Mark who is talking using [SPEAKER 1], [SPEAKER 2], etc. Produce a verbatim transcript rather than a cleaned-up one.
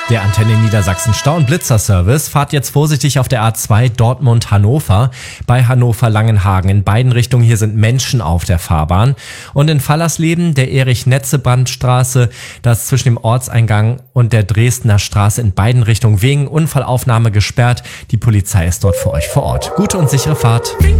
[SPEAKER 1] Der Antenne Niedersachsen Stau- und Blitzerservice. Fahrt jetzt vorsichtig auf der A zwei Dortmund-Hannover. Bei Hannover-Langenhagen in beiden Richtungen. Hier sind Menschen auf der Fahrbahn. Und in Fallersleben der Erich-Netze-Brandstraße. Das ist zwischen dem Ortseingang und der Dresdner Straße in beiden Richtungen wegen Unfallaufnahme gesperrt. Die Polizei ist dort für euch vor Ort. Gute und sichere Fahrt.